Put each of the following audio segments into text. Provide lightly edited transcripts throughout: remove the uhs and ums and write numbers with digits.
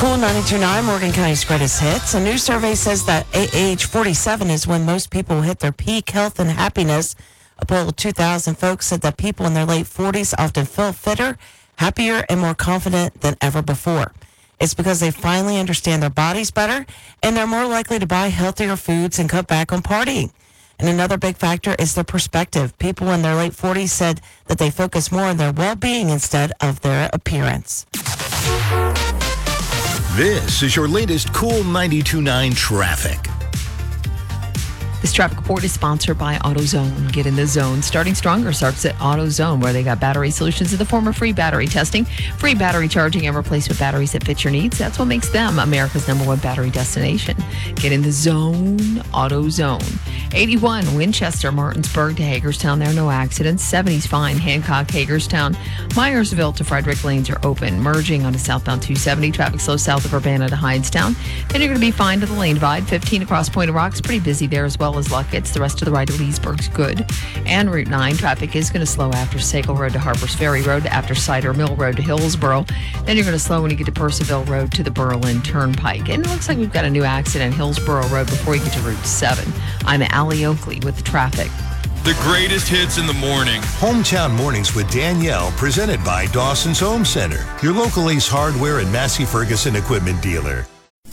Cool 92.9, Morgan County's greatest hits. A new survey says that at age 47 is when most people hit their peak health and happiness. A poll of 2,000 folks said that people in their late 40s often feel fitter, happier, and more confident than ever before. It's because they finally understand their bodies better, and they're more likely to buy healthier foods and cut back on partying. And another big factor is their perspective. People in their late 40s said that they focus more on their well-being instead of their appearance. This is your latest Cool 92.9 traffic. This traffic report is sponsored by AutoZone. Get in the zone. Starting stronger starts at AutoZone, where they got battery solutions in the form of free battery testing, free battery charging, and replacement batteries that fit your needs. That's what makes them America's #1 battery destination. Get in the zone, AutoZone. 81, Winchester, Martinsburg to Hagerstown. There are no accidents. 70's fine, Hancock, Hagerstown. Myersville to Frederick lanes are open. Merging onto southbound 270. Traffic slow south of Urbana to Hydestone. Then you're going to be fine to the lane divide. 15 across Point of Rocks. Pretty busy there as well as Luckett's. The rest of the ride to Leesburg's good. And Route 9 traffic is going to slow after Sagal Road to Harpers Ferry Road, after Cider Mill Road to Hillsboro. Then you're going to slow when you get to Percival Road to the Berlin Turnpike. And it looks like we've got a new accident, Hillsboro Road, before you get to Route 7. I'm Allie Oakley with the traffic. The greatest hits in the morning. Hometown Mornings with Danielle, presented by Dawson's Home Center, your local Ace Hardware and Massey Ferguson equipment dealer.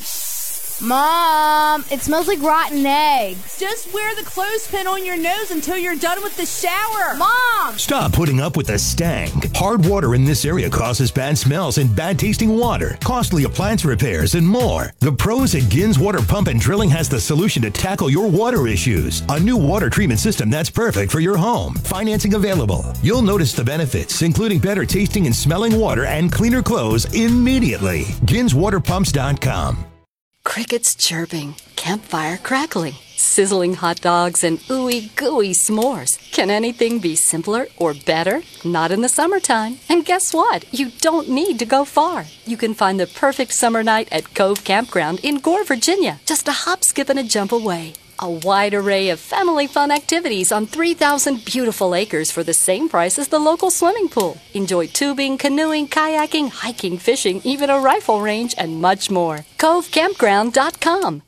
Mom, it smells like rotten eggs. Just wear the clothespin on your nose until you're done with the shower. Mom! Stop putting up with the stank. Hard water in this area causes bad smells and bad tasting water, costly appliance repairs, and more. The pros at Gins Water Pump and Drilling has the solution to tackle your water issues. A new water treatment system that's perfect for your home. Financing available. You'll notice the benefits, including better tasting and smelling water and cleaner clothes immediately. GinsWaterPumps.com. Crickets chirping, campfire crackling, sizzling hot dogs, and ooey gooey s'mores. Can anything be simpler or better? Not in the summertime. And guess what? You don't need to go far. You can find the perfect summer night at Cove Campground in Gore, Virginia, just a hop, skip, and a jump away. A wide array of family fun activities on 3,000 beautiful acres for the same price as the local swimming pool. Enjoy tubing, canoeing, kayaking, hiking, fishing, even a rifle range, and much more. CoveCampground.com.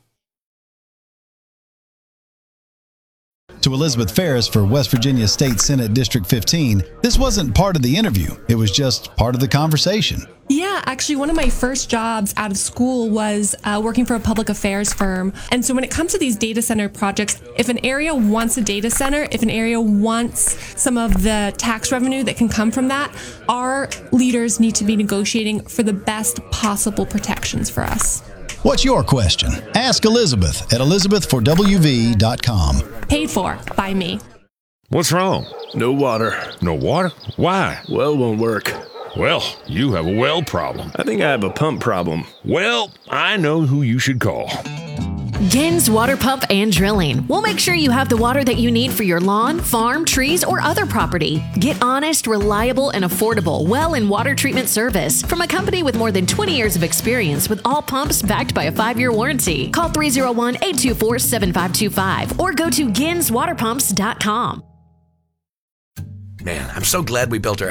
To Elizabeth Ferris for West Virginia State Senate District 15, this wasn't part of the interview. It was just part of the conversation. Yeah, actually, one of my first jobs out of school was working for a public affairs firm. And so when it comes to these data center projects, if an area wants a data center, if an area wants some of the tax revenue that can come from that, our leaders need to be negotiating for the best possible protections for us. What's your question? Ask Elizabeth at elizabethforwv.com. Paid for by me. What's wrong? No water. No water? Why? Well won't work. Well, you have a well problem. I think I have a pump problem. Well, I know who you should call. Gins Water Pump and Drilling. We'll make sure you have the water that you need for your lawn, farm, trees, or other property. Get honest, reliable, and affordable well and water treatment service from a company with more than 20 years of experience with all pumps backed by a 5-year warranty. Call 301-824-7525 or go to ginswaterpumps.com. Man, I'm so glad we built our